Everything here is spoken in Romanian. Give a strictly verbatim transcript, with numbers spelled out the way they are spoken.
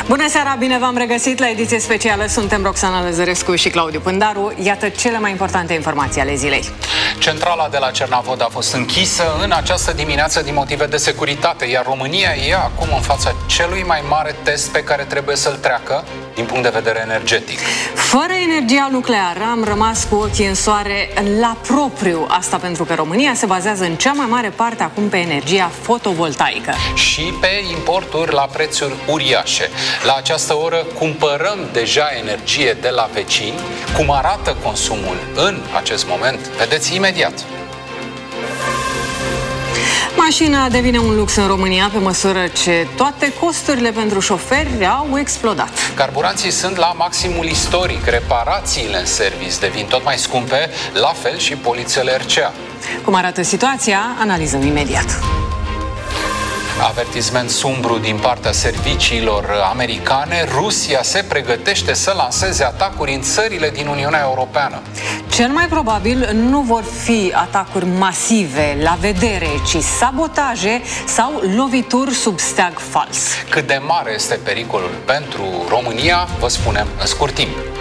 Bună seara, bine v-am regăsit la ediție specială. Suntem Roxana Lăzărescu și Claudiu Pândaru. Iată cele mai importante informații ale zilei. Centrala de la Cernavod a fost închisă în această dimineață din motive de securitate, iar România e acum în fața celui mai mare test pe care trebuie să-l treacă din punct de vedere energetic. Fără energia nucleară am rămas cu ochii în soare la propriu. Asta pentru că România se bazează în cea mai mare parte acum pe energia fotovoltaică. Și pe importuri la prețuri uriașe. La această oră cumpărăm deja energie de la vecini. Cum arată consumul în acest moment, vedeți imediat. Mașina devine un lux în România pe măsură ce toate costurile pentru șoferi au explodat. Carburanții sunt la maximul istoric, reparațiile în serviciu devin tot mai scumpe, la fel și polițele R C A. Cum arată situația, analizăm imediat. Avertisment sumbru din partea serviciilor americane. Rusia se pregătește să lanseze atacuri în țările din Uniunea Europeană. Cel mai probabil nu vor fi atacuri masive la vedere, ci sabotaje sau lovituri sub steag fals. Cât de mare este pericolul pentru România, vă spunem în scurt timp.